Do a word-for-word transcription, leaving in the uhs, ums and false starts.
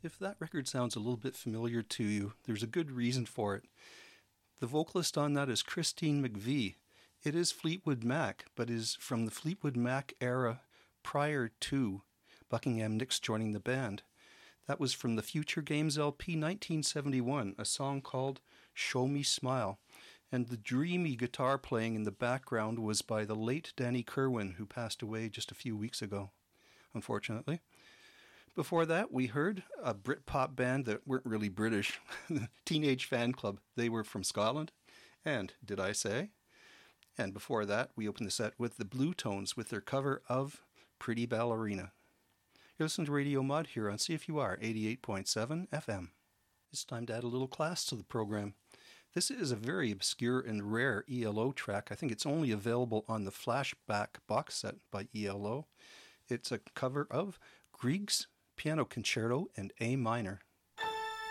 If that record sounds a little bit familiar to you, there's a good reason for it. The vocalist on that is Christine McVie. It is Fleetwood Mac, but is from the Fleetwood Mac era prior to Buckingham Nicks joining the band. That was from the Future Games L P nineteen seventy-one, a song called Show Me Smile. And the dreamy guitar playing in the background was by the late Danny Kerwin, who passed away just a few weeks ago, unfortunately. Before that, we heard a Britpop band that weren't really British, Teenage Fan Club. They were from Scotland. And, did I say? And before that, we opened the set with the Blue Tones with their cover of Pretty Ballerina. You're listening to Radio Mud here on C F U R eighty-eight point seven F M. It's time to add a little class to the program. This is a very obscure and rare E L O track. I think it's only available on the Flashback box set by E L O. It's a cover of Grieg's Piano Concerto in A minor.